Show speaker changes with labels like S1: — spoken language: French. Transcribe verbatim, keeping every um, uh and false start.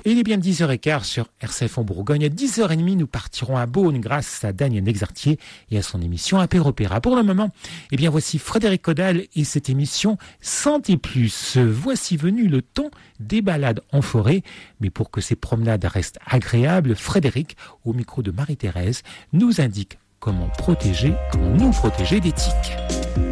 S1: Et il est bien dix heures quinze sur R C F en Bourgogne. À dix heures trente, nous partirons à Beaune grâce à Daniel Nexartier et à son émission Apéropéra. Pour le moment, eh bien voici Frédéric Caudal et cette émission Santé Plus. Voici venu le temps des balades en forêt. Mais pour que ces promenades restent agréables, Frédéric, au micro de Marie-Thérèse, nous indique comment protéger, comment nous protéger des tiques.